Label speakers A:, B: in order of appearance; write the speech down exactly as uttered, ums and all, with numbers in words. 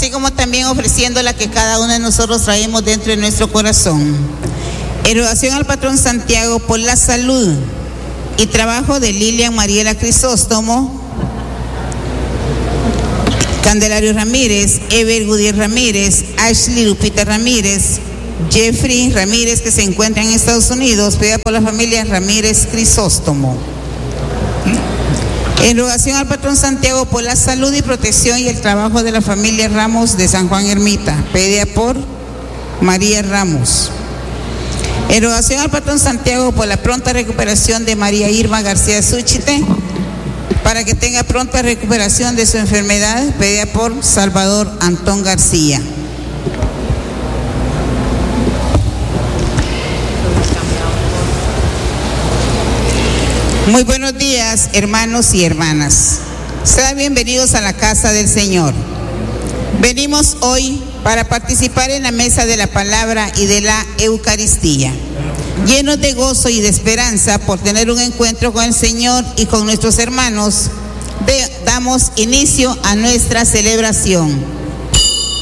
A: así como también ofreciendo la que cada uno de nosotros traemos dentro de nuestro corazón. En oración al patrón Santiago por la salud y trabajo de Lilian Mariela Crisóstomo, Candelario Ramírez, Ever Gutiérrez Ramírez, Ashley Lupita Ramírez, Jeffrey Ramírez, que se encuentra en Estados Unidos, pedida por la familia Ramírez Crisóstomo. En rogación al patrón Santiago por la salud y protección y el trabajo de la familia Ramos de San Juan Ermita, pedida por María Ramos. En rogación al patrón Santiago por la pronta recuperación de María Irma García Súchite, para que tenga pronta recuperación de su enfermedad, pedida por Salvador Antón García. Muy buenos días, hermanos y hermanas. Sean bienvenidos a la casa del Señor. Venimos hoy para participar en la mesa de la palabra y de la Eucaristía, llenos de gozo y de esperanza por tener un encuentro con el Señor y con nuestros hermanos. De, damos inicio a nuestra celebración.